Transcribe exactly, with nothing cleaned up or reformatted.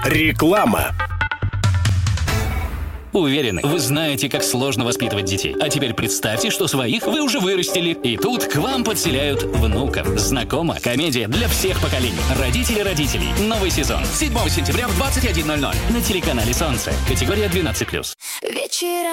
Реклама. Уверены, вы знаете, как сложно воспитывать детей. А теперь представьте, что своих вы уже вырастили. И тут к вам подселяют внуков. Знакомо? Комедия для всех поколений. Родители родителей. Новый сезон. седьмого сентября в двадцать один ноль ноль. На телеканале «Солнце». Категория двенадцать плюс. Вечером